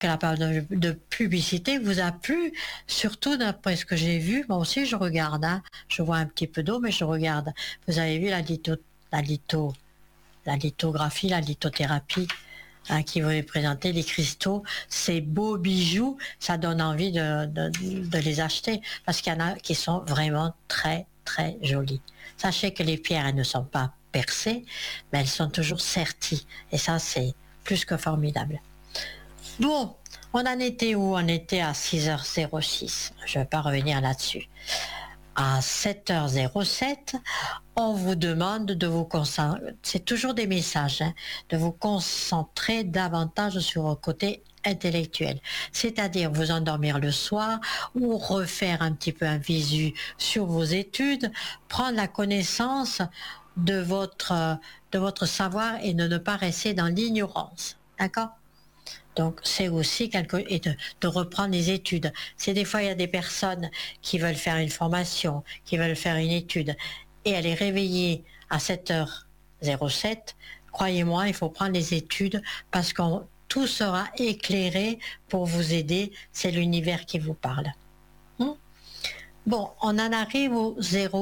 que la période de publicité vous a plu, surtout d'après ce que j'ai vu. Moi aussi, je regarde, hein. Je vois un petit peu d'eau, mais je regarde. Vous avez vu la lithographie, la lithothérapie, hein, qui vous est présentée, les cristaux, ces beaux bijoux, ça donne envie de les acheter, parce qu'il y en a qui sont vraiment très, très jolis. Sachez que les pierres, elles ne sont pas percées, mais elles sont toujours serties. Et ça, c'est plus que formidable. Bon, on en était où? On était à 6h06. Je ne vais pas revenir là-dessus. À 7h07, on vous demande de vous concentrer, c'est toujours des messages, hein, de vous concentrer davantage sur le côté intellectuel, c'est-à-dire vous endormir le soir ou refaire un petit peu un visu sur vos études, prendre la connaissance de votre savoir et de ne pas rester dans l'ignorance. D'accord? Donc, c'est aussi et de reprendre les études. C'est des fois, il y a des personnes qui veulent faire une formation, qui veulent faire une étude, et elle est réveillée à 7h07. Croyez-moi, il faut prendre les études parce que tout sera éclairé pour vous aider. C'est l'univers qui vous parle. Bon, on en arrive au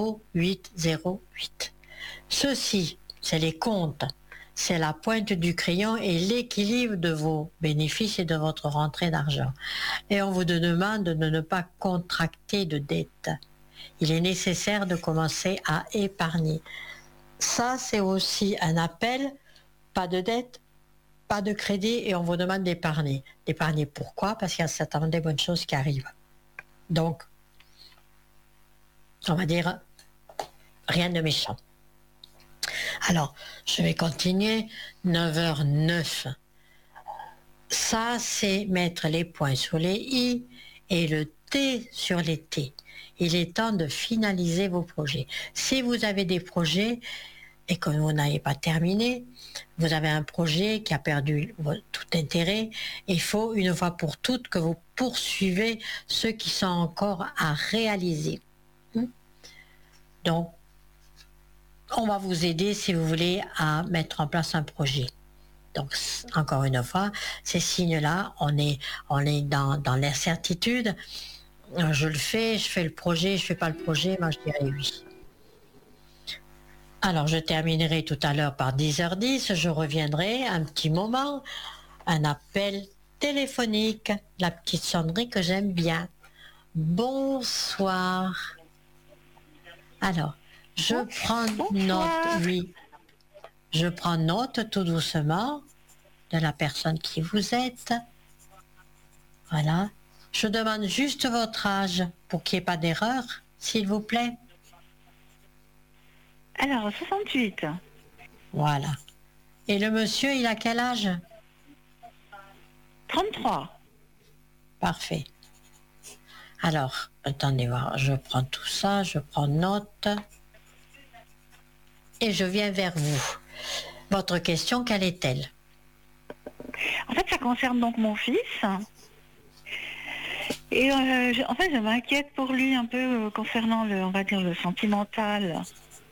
0808. Ceci, c'est les comptes. C'est la pointe du crayon et l'équilibre de vos bénéfices et de votre rentrée d'argent. Et on vous demande de ne pas contracter de dettes. Il est nécessaire de commencer à épargner. Ça, c'est aussi un appel, pas de dette, pas de crédit, et on vous demande d'épargner. D'épargner pourquoi? Parce qu'il y a certainement des bonnes choses qui arrivent. Donc, on va dire, rien de méchant. Alors, je vais continuer. 9h09. Ça, c'est mettre les points sur les i et le T sur les T. Il est temps de finaliser vos projets. Si vous avez des projets et que vous n'avez pas terminé, vous avez un projet qui a perdu tout intérêt, il faut une fois pour toutes que vous poursuivez ceux qui sont encore à réaliser. Donc, on va vous aider, si vous voulez, à mettre en place un projet. Donc, encore une fois, ces signes-là, on est dans l'incertitude. Je fais le projet, je fais pas le projet, moi je dirais oui. Alors, je terminerai tout à l'heure par 10h10, je reviendrai un petit moment, un appel téléphonique, la petite sonnerie que j'aime bien. Bonsoir. Alors, je prends note, oui. Je prends note tout doucement de la personne qui vous êtes. Voilà. Je demande juste votre âge pour qu'il n'y ait pas d'erreur, s'il vous plaît. Alors, 68. Voilà. Et le monsieur, il a quel âge? 33. Parfait. Alors, attendez voir, je prends tout ça, je prends note. Et je viens vers vous. Votre question, quelle est-elle? En fait, ça concerne donc mon fils. Et en fait, je m'inquiète pour lui un peu concernant on va dire, le sentimental.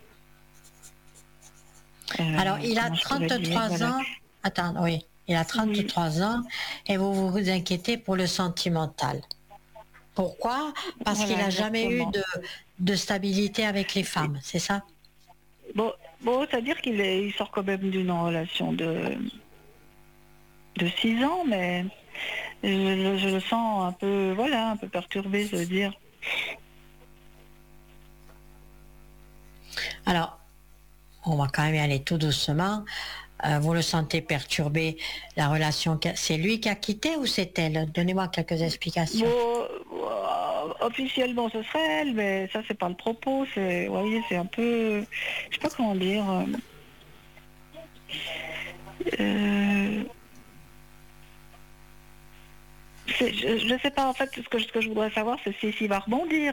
Alors, il a 33 ans. Attends, oui. Il a 33 ans et vous vous inquiétez pour le sentimental. Pourquoi? Parce qu'il n'a jamais eu de stabilité avec les femmes, c'est ça? Bon, c'est-à-dire qu'il sort quand même d'une relation de 6 ans, mais je le sens un peu, voilà, un peu perturbé, je veux dire. Alors, on va quand même y aller tout doucement. Vous le sentez perturbé, la relation, c'est lui qui a quitté ou c'est elle? Donnez-moi quelques explications. Officiellement, ce serait elle, mais ça, c'est pas le propos. Vous voyez, c'est un peu, je sais pas comment dire. Je sais pas, en fait, ce que je voudrais savoir, c'est s'il va rebondir.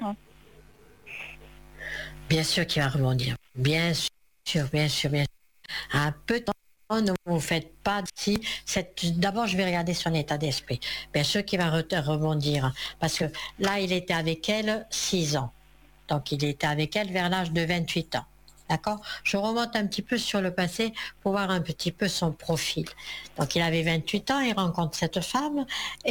Bien sûr qu'il va rebondir. Bien sûr, bien sûr, bien sûr. Un peu de temps, ne vous faites pas si. D'abord, je vais regarder son état d'esprit. Bien sûr qu'il va rebondir. Parce que là, il était avec elle 6 ans. Donc, il était avec elle vers l'âge de 28 ans. D'accord? Je remonte un petit peu sur le passé pour voir un petit peu son profil. Donc, il avait 28 ans, il rencontre cette femme.